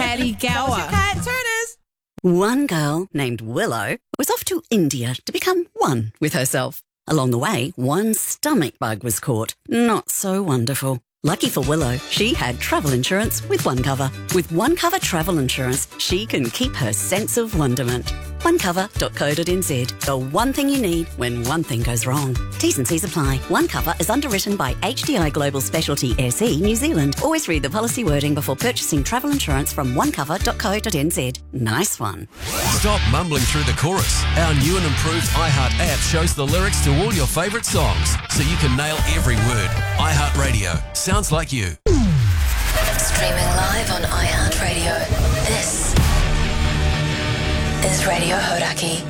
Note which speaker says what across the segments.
Speaker 1: Maddie Gower.
Speaker 2: Turners.
Speaker 3: One girl named Willow was off to India to become one with herself. Along the way, one stomach bug was caught. Not so wonderful. Lucky for Willow, she had travel insurance with OneCover. With OneCover travel insurance, she can keep her sense of wonderment. OneCover.co.nz. The one thing you need when one thing goes wrong. T's and C's apply. OneCover is underwritten by HDI Global Specialty SE New Zealand. Always read the policy wording before purchasing travel insurance from OneCover.co.nz. Nice one.
Speaker 4: Stop mumbling through the chorus. Our new and improved iHeart app shows the lyrics to all your favourite songs, so you can nail every word. iHeartRadio. Sounds like you.
Speaker 5: Streaming live on iHeartRadio. This is Radio Hodaki.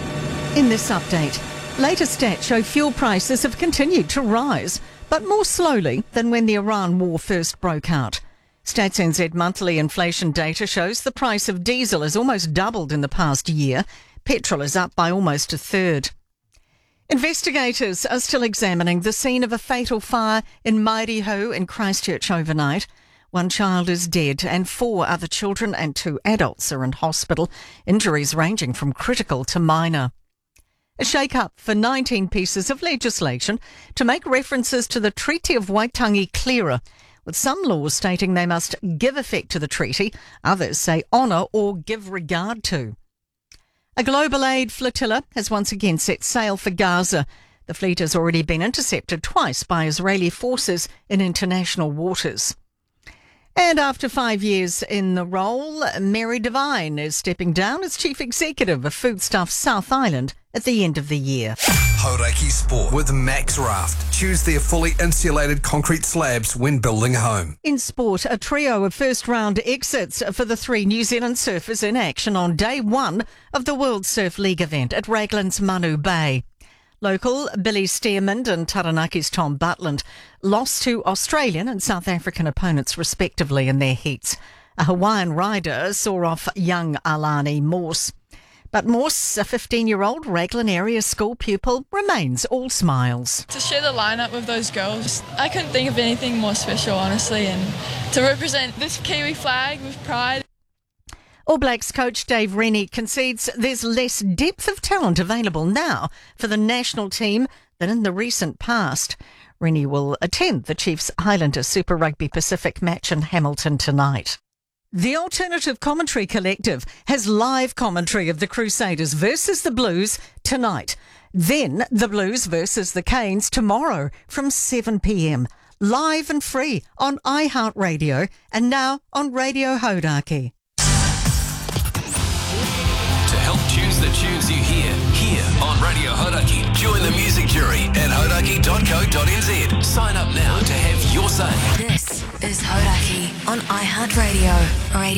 Speaker 6: In this update, latest stats show fuel prices have continued to rise, but more slowly than when the Iran war first broke out. Stats NZ monthly inflation data shows the price of diesel has almost doubled in the past year. Petrol is up by almost a third. Investigators are still examining the scene of a fatal fire in Mairiho in Christchurch overnight. One child is dead and 4 other children and 2 adults are in hospital, injuries ranging from critical to minor. A shake-up for 19 pieces of legislation to make references to the Treaty of Waitangi clearer, with some laws stating they must give effect to the treaty, others say honour or give regard to. A global aid flotilla has once again set sail for Gaza. The fleet has already been intercepted twice by Israeli forces in international waters. And after 5 years in the role, Mary Devine is stepping down as Chief Executive of Foodstuffs South Island at the end of the year.
Speaker 7: Hodaki Sport with Max Raft. Choose their fully insulated concrete slabs when building a home.
Speaker 6: In sport, a trio of first-round exits for the 3 New Zealand surfers in action on day 1 of the World Surf League event at Raglan's Manu Bay. Local Billy Stearman and Taranaki's Tom Butland lost to Australian and South African opponents respectively in their heats. A Hawaiian rider saw off young Alani Morse. But Morse, a 15-year-old Raglan area school pupil, remains all smiles.
Speaker 8: To share the lineup with those girls, I couldn't think of anything more special, honestly, and to represent this Kiwi flag with pride.
Speaker 6: All Blacks coach Dave Rennie concedes there's less depth of talent available now for the national team than in the recent past. Rennie will attend the Chiefs Highlander Super Rugby Pacific match in Hamilton tonight. The Alternative Commentary Collective has live commentary of the Crusaders versus the Blues tonight. Then the Blues versus the Canes tomorrow from 7 p.m. Live and free on iHeartRadio and now on Radio Hodaki.
Speaker 4: To help choose the tunes you hear here on Radio Hodaki, join the music jury at hodaki.co.nz. Sign up now to have your say.
Speaker 5: This is Hodaki on iHeartRadio.